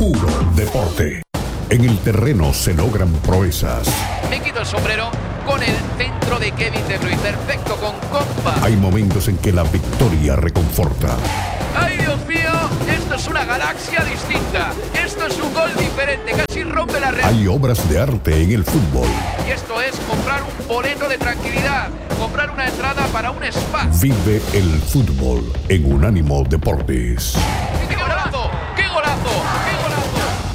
Puro deporte. En el terreno se logran proezas. Me quito el sombrero con el centro de Kevin De Bruyne. Perfecto, con compa. Hay momentos en que la victoria reconforta. ¡Ay, Dios mío! Esto es una galaxia distinta. Esto es un gol diferente. Casi rompe la red. Hay obras de arte en el fútbol. Y esto es comprar un boleto de tranquilidad. Comprar una entrada para un spa. Vive el fútbol en Unánimo Deportes. ¡Qué golazo! ¡Qué golazo! ¡Qué golazo!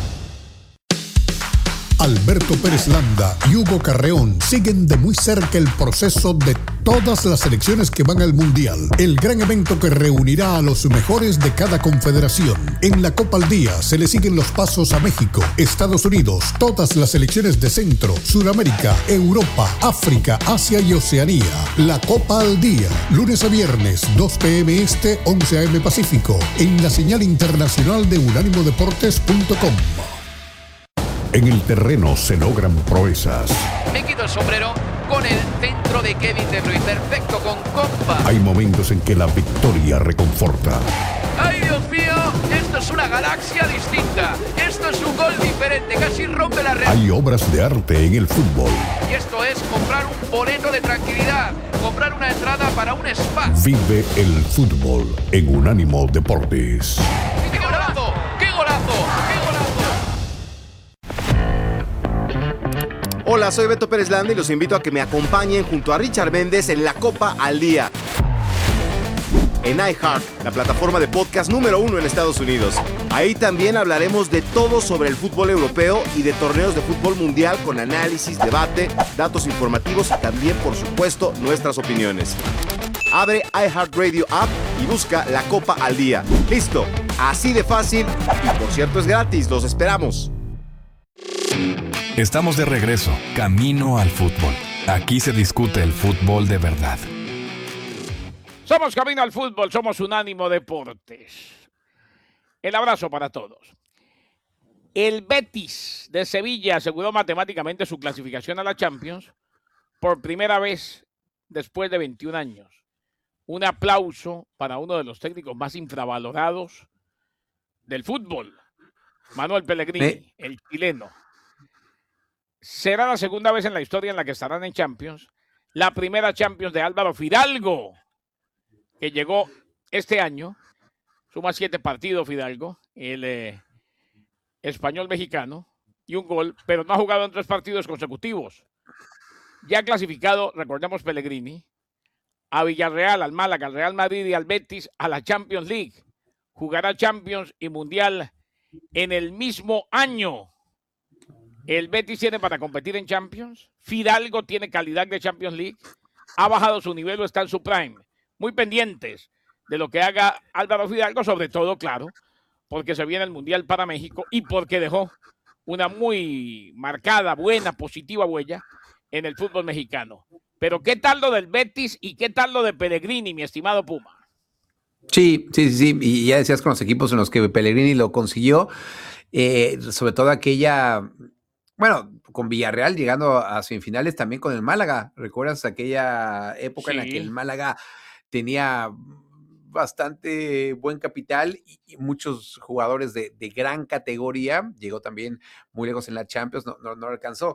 Alberto Pérez Landa y Hugo Carreón siguen de muy cerca el proceso de todas las selecciones que van al Mundial. El gran evento que reunirá a los mejores de cada confederación. En la Copa al Día se le siguen los pasos a México, Estados Unidos, todas las selecciones de Centro, Sudamérica, Europa, África, Asia y Oceanía. La Copa al Día, lunes a viernes, 2 p.m. Este, 11 a.m. Pacífico, en la señal internacional de unánimodeportes.com. En el terreno se logran proezas. Me quito el sombrero con el centro de Kevin De Bruyne. Perfecto, con compa. Hay momentos en que la victoria reconforta. ¡Ay, Dios mío! Esto es una galaxia distinta. Esto es un gol diferente. Casi rompe la red. Hay obras de arte en el fútbol. Y esto es comprar un boleto de tranquilidad. Comprar una entrada para un spa. Vive el fútbol en Unánimo Deportes. ¡Qué golazo! ¡Qué golazo! ¡Qué golazo! Hola, soy Beto Pérez Landa y los invito a que me acompañen junto a Richard Méndez en La Copa al Día. En iHeart, la plataforma de podcast número 1 en Estados Unidos. Ahí también hablaremos de todo sobre el fútbol europeo y de torneos de fútbol mundial con análisis, debate, datos informativos y también, por supuesto, nuestras opiniones. Abre iHeartRadio App y busca La Copa al Día. ¡Listo! Así de fácil y, por cierto, es gratis. Los esperamos. Estamos de regreso, camino al fútbol. Aquí se discute el fútbol de verdad. Somos Camino al Fútbol, somos Unánimo Deportes. El abrazo para todos. El Betis de Sevilla aseguró matemáticamente su clasificación a la Champions por primera vez después de 21 años. Un aplauso para uno de los técnicos más infravalorados del fútbol, Manuel Pellegrini, el chileno. Será la segunda vez en la historia en la que estarán en Champions. La primera Champions de Álvaro Fidalgo, que llegó este año. Suma 7 partidos Fidalgo, el español mexicano, y un gol, pero no ha jugado en 3 partidos consecutivos. Ya ha clasificado, recordemos, Pellegrini, a Villarreal, al Málaga, al Real Madrid y al Betis a la Champions League. Jugará Champions y Mundial en el mismo año. El Betis tiene para competir en Champions. Fidalgo tiene calidad de Champions League. Ha bajado su nivel o está en su prime. Muy pendientes de lo que haga Álvaro Fidalgo, sobre todo, claro, porque se viene el Mundial para México y porque dejó una muy marcada, buena, positiva huella en el fútbol mexicano. Pero ¿qué tal lo del Betis y qué tal lo de Pellegrini, mi estimado Puma? Sí. Y ya decías con los equipos en los que Pellegrini lo consiguió, sobre todo aquella, bueno, con Villarreal llegando a semifinales, también con el Málaga. ¿Recuerdas aquella época en la que el Málaga tenía bastante buen capital y muchos jugadores de gran categoría? Llegó también muy lejos en la Champions, no alcanzó.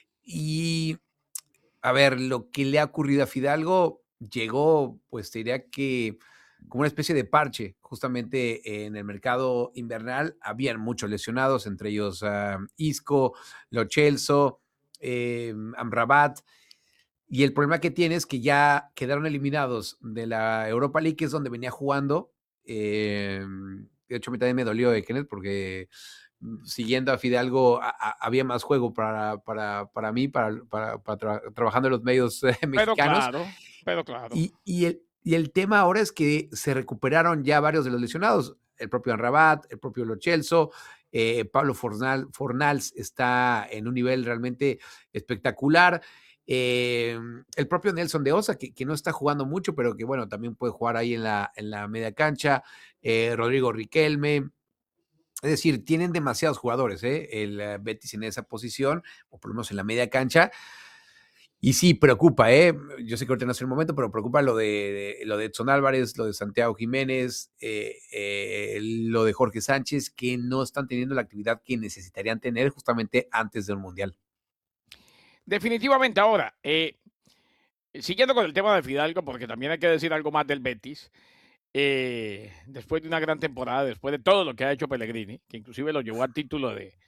Y a ver, lo que le ha ocurrido a Fidalgo llegó, pues te diría que como una especie de parche. Justamente en el mercado invernal habían muchos lesionados, entre ellos Isco, Lo Celso, Amrabat. Y el problema que tiene es que ya quedaron eliminados de la Europa League, que es donde venía jugando. De hecho, a mí también me dolió, Kenneth, porque siguiendo a Fidalgo había más juego para mí, trabajando en los medios mexicanos. Pero claro. Y el tema ahora es que se recuperaron ya varios de los lesionados. El propio Amrabat, el propio Lo Celso, Pablo Fornals está en un nivel realmente espectacular. El propio Nelson de Osa, que no está jugando mucho, pero que bueno, también puede jugar ahí en la media cancha. Rodrigo Riquelme. Es decir, tienen demasiados jugadores, el Betis en esa posición, o por lo menos en la media cancha. Y sí, preocupa, yo sé que ahorita no es el momento, pero preocupa lo de Edson Álvarez, lo de Santiago Jiménez, lo de Jorge Sánchez, que no están teniendo la actividad que necesitarían tener justamente antes del Mundial. Definitivamente. Ahora, siguiendo con el tema de Fidalgo, porque también hay que decir algo más del Betis, después de una gran temporada, después de todo lo que ha hecho Pellegrini, que inclusive lo llevó al título de